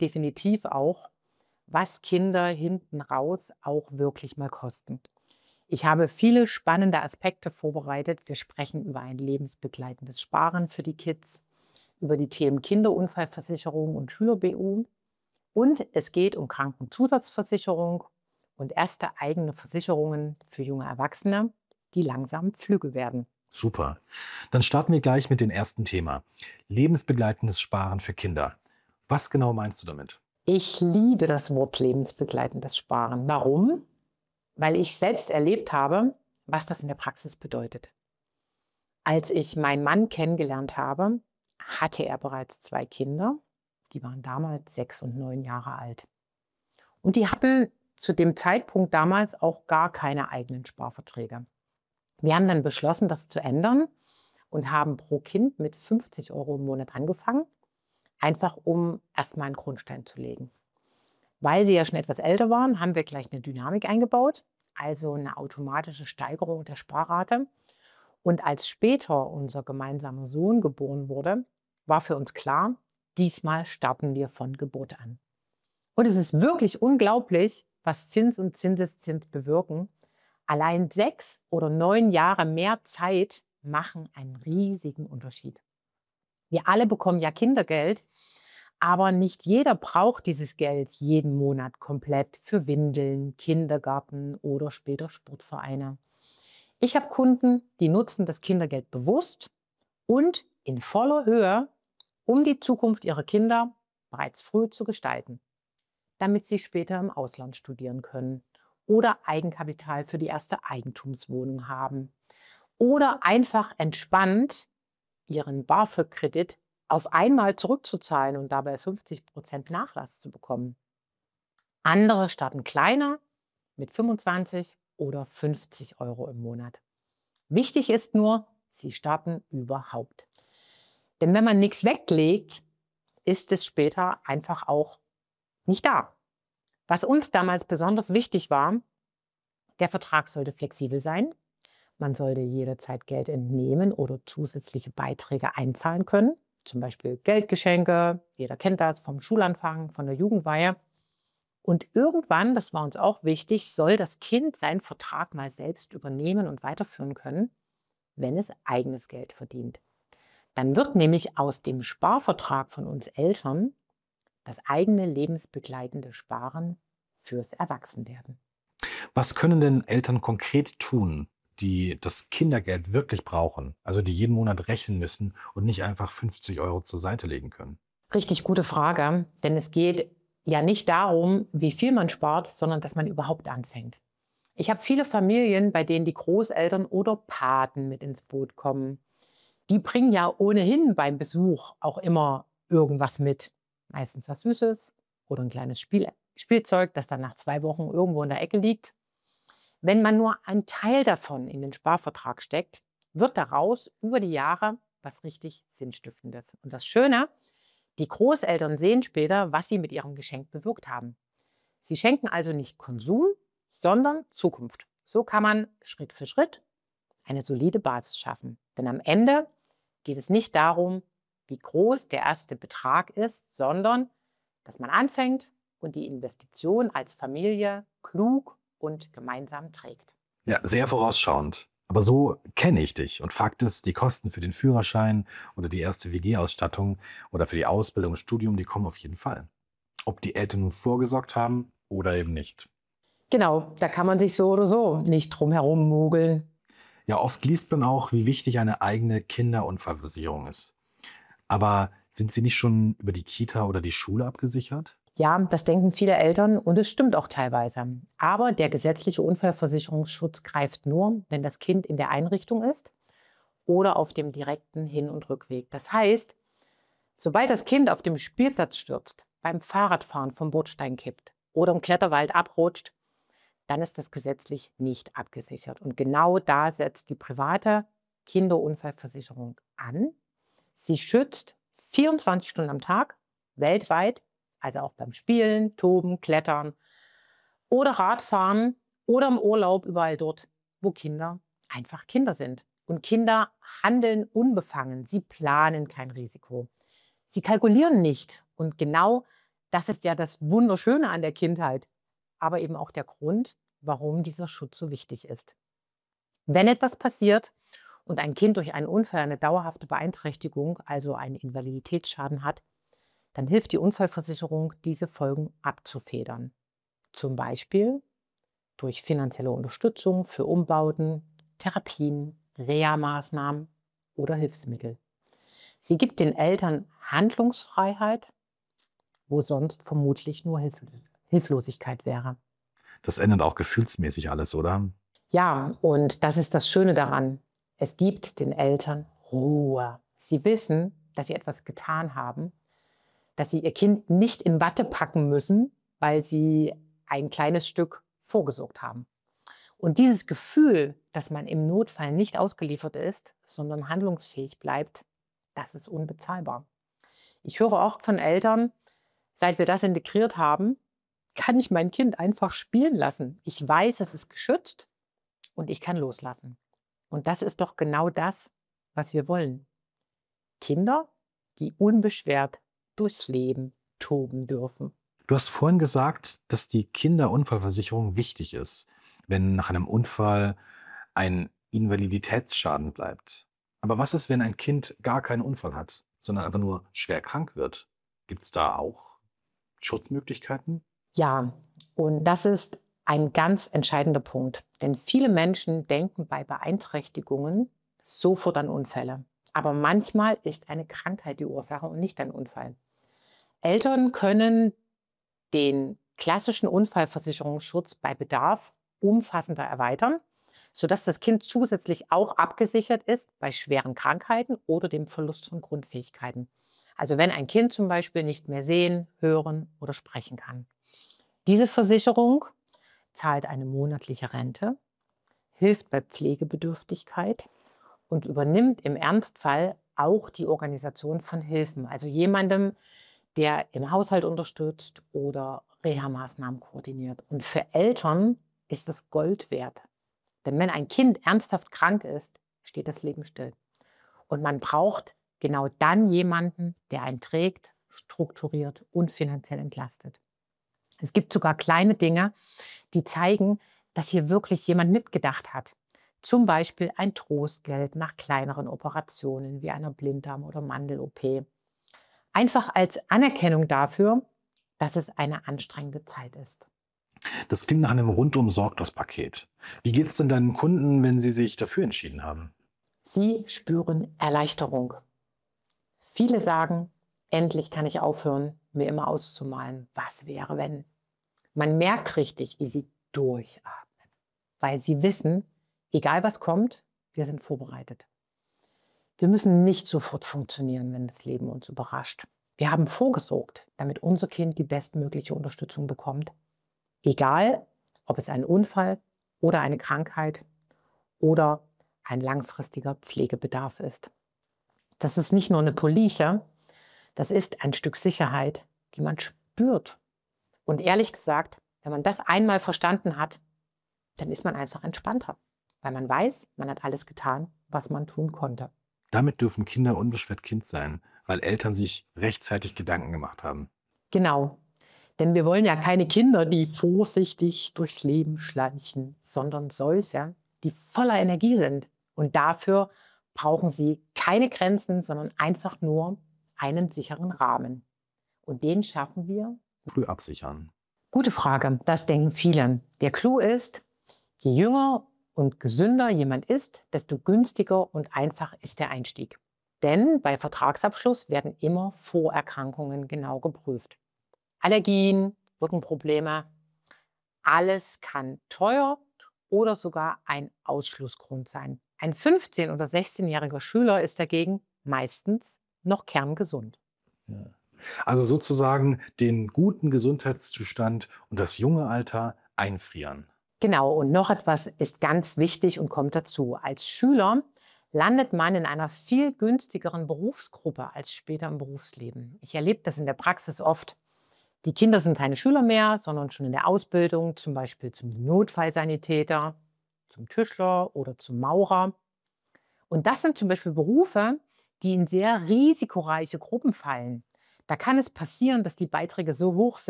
definitiv auch, was Kinder hinten raus auch wirklich mal kosten. Ich habe viele spannende Aspekte vorbereitet. Wir sprechen über ein lebensbegleitendes Sparen für die Kids, über die Themen Kinderunfallversicherung und Schüler-BU. Und es geht um Krankenzusatzversicherung und erste eigene Versicherungen für junge Erwachsene, die langsam flügge werden. Super. Dann starten wir gleich mit dem ersten Thema. Lebensbegleitendes Sparen für Kinder. Was genau meinst du damit? Ich liebe das Wort lebensbegleitendes Sparen. Warum? Weil ich selbst erlebt habe, was das in der Praxis bedeutet. Als ich meinen Mann kennengelernt habe, hatte er bereits 2 Kinder. Die waren damals 6 und 9 Jahre alt. Und die hatten zu dem Zeitpunkt damals auch gar keine eigenen Sparverträge. Wir haben dann beschlossen, das zu ändern und haben pro Kind mit 50 € im Monat angefangen, einfach um erstmal einen Grundstein zu legen. Weil sie ja schon etwas älter waren, haben wir gleich eine Dynamik eingebaut, also eine automatische Steigerung der Sparrate. Und als später unser gemeinsamer Sohn geboren wurde, war für uns klar, diesmal starten wir von Geburt an. Und es ist wirklich unglaublich, was Zins und Zinseszins bewirken. Allein 6 oder 9 Jahre mehr Zeit machen einen riesigen Unterschied. Wir alle bekommen ja Kindergeld, aber nicht jeder braucht dieses Geld jeden Monat komplett für Windeln, Kindergarten oder später Sportvereine. Ich habe Kunden, die nutzen das Kindergeld bewusst und in voller Höhe, um die Zukunft ihrer Kinder bereits früh zu gestalten, damit sie später im Ausland studieren können oder Eigenkapital für die erste Eigentumswohnung haben oder einfach entspannt ihren BAföG-Kredit auf einmal zurückzuzahlen und dabei 50% Nachlass zu bekommen. Andere starten kleiner mit 25 oder 50 € im Monat. Wichtig ist nur, sie starten überhaupt. Denn wenn man nichts weglegt, ist es später einfach auch nicht da. Was uns damals besonders wichtig war, der Vertrag sollte flexibel sein. Man sollte jederzeit Geld entnehmen oder zusätzliche Beiträge einzahlen können. Zum Beispiel Geldgeschenke, jeder kennt das vom Schulanfang, von der Jugendweihe. Und irgendwann, das war uns auch wichtig, soll das Kind seinen Vertrag mal selbst übernehmen und weiterführen können, wenn es eigenes Geld verdient. Dann wird nämlich aus dem Sparvertrag von uns Eltern das eigene lebensbegleitende Sparen fürs Erwachsenwerden. Was können denn Eltern konkret tun, die das Kindergeld wirklich brauchen, also die jeden Monat rechnen müssen und nicht einfach 50 € zur Seite legen können? Richtig gute Frage, denn es geht ja nicht darum, wie viel man spart, sondern dass man überhaupt anfängt. Ich habe viele Familien, bei denen die Großeltern oder Paten mit ins Boot kommen. Die bringen ja ohnehin beim Besuch auch immer irgendwas mit. Meistens was Süßes oder ein kleines Spielzeug, das dann nach 2 Wochen irgendwo in der Ecke liegt. Wenn man nur einen Teil davon in den Sparvertrag steckt, wird daraus über die Jahre was richtig Sinnstiftendes. Und das Schöne, die Großeltern sehen später, was sie mit ihrem Geschenk bewirkt haben. Sie schenken also nicht Konsum, sondern Zukunft. So kann man Schritt für Schritt eine solide Basis schaffen. Denn am Ende geht es nicht darum, wie groß der erste Betrag ist, sondern dass man anfängt und die Investition als Familie klug und gemeinsam trägt. Ja, sehr vorausschauend. Aber so kenne ich dich. Und Fakt ist, die Kosten für den Führerschein oder die erste WG-Ausstattung oder für die Ausbildung und Studium, die kommen auf jeden Fall. Ob die Eltern nun vorgesorgt haben oder eben nicht. Genau, da kann man sich so oder so nicht drum herum mogeln. Ja, oft liest man auch, wie wichtig eine eigene Kinderunfallversicherung ist. Aber sind sie nicht schon über die Kita oder die Schule abgesichert? Ja, das denken viele Eltern und es stimmt auch teilweise. Aber der gesetzliche Unfallversicherungsschutz greift nur, wenn das Kind in der Einrichtung ist oder auf dem direkten Hin- und Rückweg. Das heißt, sobald das Kind auf dem Spielplatz stürzt, beim Fahrradfahren vom Bordstein kippt oder im Kletterwald abrutscht, dann ist das gesetzlich nicht abgesichert. Und genau da setzt die private Kinderunfallversicherung an. Sie schützt 24 Stunden am Tag, weltweit, also auch beim Spielen, Toben, Klettern oder Radfahren oder im Urlaub, überall dort, wo Kinder einfach Kinder sind. Und Kinder handeln unbefangen, sie planen kein Risiko. Sie kalkulieren nicht. Und genau Das ist ja das Wunderschöne an der Kindheit, aber eben auch der Grund, warum dieser Schutz so wichtig ist. Wenn etwas passiert und ein Kind durch einen Unfall eine dauerhafte Beeinträchtigung, also einen Invaliditätsschaden hat, dann hilft die Unfallversicherung, diese Folgen abzufedern. Zum Beispiel durch finanzielle Unterstützung für Umbauten, Therapien, Reha-Maßnahmen oder Hilfsmittel. Sie gibt den Eltern Handlungsfreiheit, wo sonst vermutlich nur Hilflosigkeit wäre. Das ändert auch gefühlsmäßig alles, oder? Ja, und das ist das Schöne daran. Es gibt den Eltern Ruhe. Sie wissen, dass sie etwas getan haben, dass sie ihr Kind nicht in Watte packen müssen, weil sie ein kleines Stück vorgesorgt haben. Und dieses Gefühl, dass man im Notfall nicht ausgeliefert ist, sondern handlungsfähig bleibt, das ist unbezahlbar. Ich höre auch von Eltern, seit wir das integriert haben, kann ich mein Kind einfach spielen lassen. Ich weiß, es ist geschützt und ich kann loslassen. Und das ist doch genau das, was wir wollen. Kinder, die unbeschwert durchs Leben toben dürfen. Du hast vorhin gesagt, dass die Kinderunfallversicherung wichtig ist, wenn nach einem Unfall ein Invaliditätsschaden bleibt. Aber was ist, wenn ein Kind gar keinen Unfall hat, sondern einfach nur schwer krank wird? Gibt es da auch Schutzmöglichkeiten? Ja, und das ist ein ganz entscheidender Punkt. Denn viele Menschen denken bei Beeinträchtigungen sofort an Unfälle. Aber manchmal ist eine Krankheit die Ursache und nicht ein Unfall. Eltern können den klassischen Unfallversicherungsschutz bei Bedarf umfassender erweitern, sodass das Kind zusätzlich auch abgesichert ist bei schweren Krankheiten oder dem Verlust von Grundfähigkeiten. Also wenn ein Kind zum Beispiel nicht mehr sehen, hören oder sprechen kann. Diese Versicherung zahlt eine monatliche Rente, hilft bei Pflegebedürftigkeit und übernimmt im Ernstfall auch die Organisation von Hilfen, also jemandem, der im Haushalt unterstützt oder Reha-Maßnahmen koordiniert. Und für Eltern ist das Gold wert. Denn wenn ein Kind ernsthaft krank ist, steht das Leben still. Und man braucht genau dann jemanden, der einen trägt, strukturiert und finanziell entlastet. Es gibt sogar kleine Dinge, die zeigen, dass hier wirklich jemand mitgedacht hat. Zum Beispiel ein Trostgeld nach kleineren Operationen wie einer Blinddarm- oder Mandel-OP. Einfach als Anerkennung dafür, dass es eine anstrengende Zeit ist. Das klingt nach einem rundum sorglos Paket. Wie geht es denn deinen Kunden, wenn sie sich dafür entschieden haben? Sie spüren Erleichterung. Viele sagen, endlich kann ich aufhören, mir immer auszumalen, was wäre, wenn. Man merkt richtig, wie sie durchatmen, weil sie wissen, egal was kommt, wir sind vorbereitet. Wir müssen nicht sofort funktionieren, wenn das Leben uns überrascht. Wir haben vorgesorgt, damit unser Kind die bestmögliche Unterstützung bekommt. Egal, ob es ein Unfall oder eine Krankheit oder ein langfristiger Pflegebedarf ist. Das ist nicht nur eine Police, das ist ein Stück Sicherheit, die man spürt. Und ehrlich gesagt, wenn man das einmal verstanden hat, dann ist man einfach entspannter, weil man weiß, man hat alles getan, was man tun konnte. Damit dürfen Kinder unbeschwert Kind sein, weil Eltern sich rechtzeitig Gedanken gemacht haben. Genau, denn wir wollen ja keine Kinder, die vorsichtig durchs Leben schleichen, sondern solche, die voller Energie sind. Und dafür brauchen sie keine Grenzen, sondern einfach nur einen sicheren Rahmen. Und den schaffen wir. Früh absichern. Gute Frage, das denken viele. Der Clou ist, je jünger und gesünder jemand ist, desto günstiger und einfach ist der Einstieg. Denn bei Vertragsabschluss werden immer Vorerkrankungen genau geprüft. Allergien, Rückenprobleme, alles kann teuer oder sogar ein Ausschlussgrund sein. Ein 15- oder 16-jähriger Schüler ist dagegen meistens noch kerngesund. Ja. Also sozusagen den guten Gesundheitszustand und das junge Alter einfrieren. Genau, und noch etwas ist ganz wichtig und kommt dazu. Als Schüler landet man in einer viel günstigeren Berufsgruppe als später im Berufsleben. Ich erlebe das in der Praxis oft. Die Kinder sind keine Schüler mehr, sondern schon in der Ausbildung, zum Beispiel zum Notfallsanitäter, zum Tischler oder zum Maurer. Und das sind zum Beispiel Berufe, die in sehr risikoreiche Gruppen fallen. Da kann es passieren, dass die Beiträge so hoch sind,